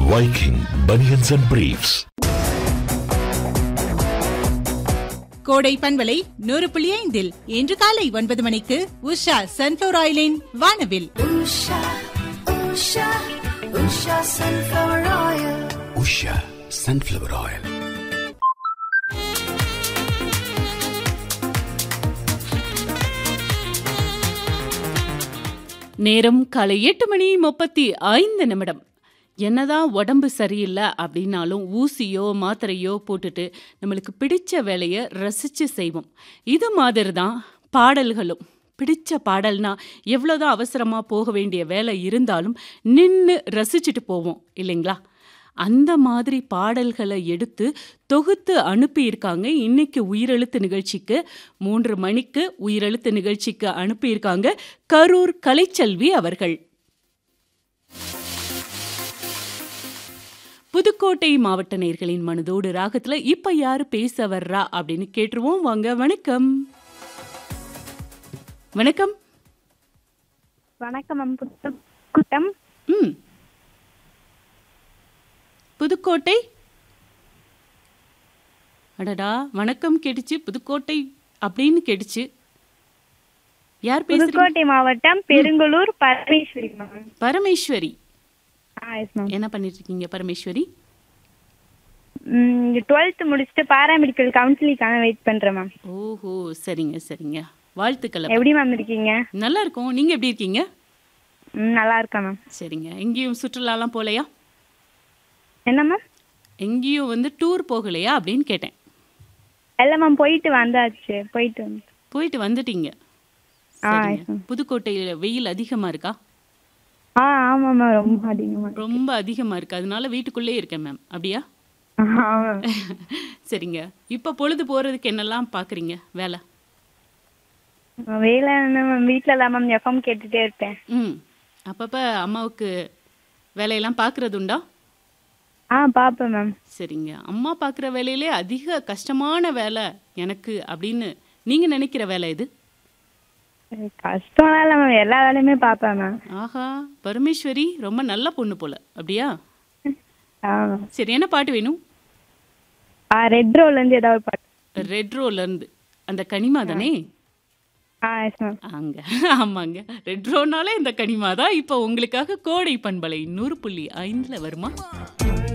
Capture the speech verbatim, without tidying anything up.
Viking Bunions and Briefs. கோடை பண்பலை நூறு புள்ளி ஐந்தில் இன்று காலை ஒன்பது மணிக்கு உஷா சன்ஃபிளவர் ஆயிலின் வானவில். Usha, Usha, Usha Sunflower Oil. Usha Sunflower Oil. நேரம் காலை எட்டு மணி முப்பத்தி ஐந்து நிமிடம். என்னதான் உடம்பு சரியில்லை அப்படின்னாலும் ஊசியோ மாத்திரையோ போட்டுட்டு நம்மளுக்கு பிடிச்ச வேலையை ரசித்து செய்வோம். இது மாதிரி தான் பாடல்களும். பிடிச்ச பாடல்னா எவ்வளோதான் அவசரமாக போக வேண்டிய வேலை இருந்தாலும் நின்று ரசிச்சுட்டு போவோம் இல்லைங்களா? அந்த மாதிரி பாடல்களை எடுத்து தொகுத்து அனுப்பியிருக்காங்க. இன்னைக்கு உயிரெழுத்து நிகழ்ச்சிக்கு மூன்று மணிக்கு உயிரெழுத்து நிகழ்ச்சிக்கு அனுப்பியிருக்காங்க கரூர் கலைச்செல்வி அவர்கள். புதுக்கோட்டை மாவட்ட நேயர்களின் மனதோடு ராகத்துல இப்ப யாரு பேச வர்றா அப்படின்னு கேட்டுருவோம். வாங்க. வணக்கம். வணக்கம். வணக்கம். புதுக்கோட்டம். ம் புதுக்கோட்டை. அடடா, வணக்கம் கேட்டுச்சு, புதுக்கோட்டை அப்படின்னு கேட்டுச்சு. யார் பேசுறீங்க? புதுக்கோட்டை மாவட்டம் பெருங்கலூர் பரமேஸ்வரி. பரமேஸ்வரி. என்ன பண்ணிட்டு இருக்கீங்க பரமேஸ்வரி? டுவெல்த் முடிச்சுட்டு பாராமெடிக்கல் கவுன்சிலிங்காக வெயிட் பண்றேன் மேம். ஓஹோ, சரிங்க சரிங்க. வாழ்த்துக்கள். எப்படி மேம் இருக்கீங்க? நல்லா இருக்கும். நீங்க எப்படி இருக்கீங்க? நல்லா இருக்கேன் மேம். சரிங்க. எங்கேயும் சுற்றுலாலாம் போகலையா? என்ன மேம்? எங்கேயும் வந்து டூர் போகலையா அப்படின்னு கேட்டேன். இல்லை மேம், போயிட்டு வந்தாச்சு. போயிட்டு வந்து போயிட்டு வந்துட்டீங்க. புதுக்கோட்டையில் வெயில் அதிகமாக இருக்கா? ஆ ஆமாம் மேம், ரொம்ப அதிகமாக ரொம்ப அதிகமாக இருக்குது. அதனால வீட்டுக்குள்ளே இருக்கேன் மேம். அப்படியா? சரிங்க. இப்போ பொழுது போகிறதுக்கு என்னெல்லாம் பார்க்குறீங்க வேலை? வேலை என்ன மேம், வீட்டில் தான் மேம் எஃப்எம் கேட்டுகிட்டே இருப்பேன். ம் அப்பப்போ அம்மாவுக்கு வேலையெல்லாம் பார்க்குறது உண்டா? ஆ பார்ப்பேன் மேம். சரிங்க. அம்மா பார்க்குற வேலையிலே அதிக கஷ்டமான வேலை எனக்கு அப்படின்னு நீங்கள் நினைக்கிற வேலை எது? கஷ்டம்லாம் இல்லை மேம், எல்லா வேலையுமே பார்ப்பேன் மேம். ஆஹா, பரமேஸ்வரி ரொம்ப நல்ல பொண்ணு போல. அப்படியா? ஆ சரி, என்ன பாட்டு வேணும்? ஆ ரெட் ரோல்லேருந்து ஏதாவது பாட்டு. ரெட் ரோல்லேருந்து அந்த கனிமா தானே? ஆ எஸ் மேம். அங்கே ஆமாங்க, ரெட் ரோனாலே இந்த கனிமா தான். இப்போ உங்களுக்காக கோடை பண்பலை நூறு புள்ளி ஐந்தில் வருமா?